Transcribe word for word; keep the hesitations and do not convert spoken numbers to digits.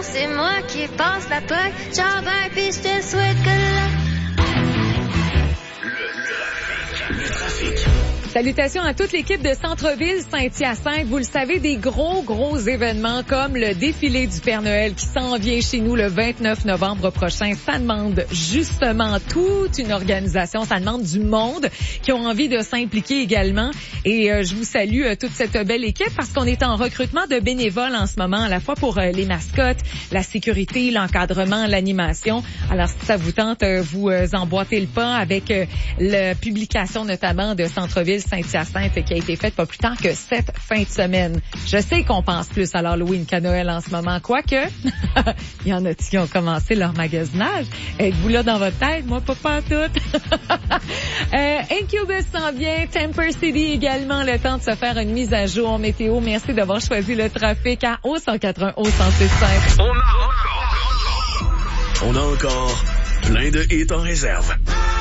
c'est moi qui passe la poque. Ciao, ben, pis je te souhaite que là. Salutations à toute l'équipe de Centre-Ville Saint-Hyacinthe. Vous le savez, des gros, gros événements comme le défilé du Père Noël qui s'en vient chez nous le vingt-neuf novembre prochain. Ça demande justement toute une organisation. Ça demande du monde qui ont envie de s'impliquer également. Et euh, je vous salue euh, toute cette belle équipe parce qu'on est en recrutement de bénévoles en ce moment, à la fois pour euh, les mascottes, la sécurité, l'encadrement, l'animation. Alors, si ça vous tente, euh, vous euh, emboîtez le pas avec euh, la publication notamment de Centre-Ville Saint-Hyacinthe qui a été faite pas plus tard que cette fin de semaine. Je sais qu'on pense plus à l'Halloween qu'à Noël en ce moment, quoique il y en a qui ont commencé leur magasinage. Êtes-vous là dans votre tête? Moi, pas pas tout. euh, Incubus s'en vient, Temper City également, le temps de se faire une mise à jour météo. Merci d'avoir choisi le trafic à O cent quatre-un, O cent six cinq. On a encore, on a encore plein de hits en réserve.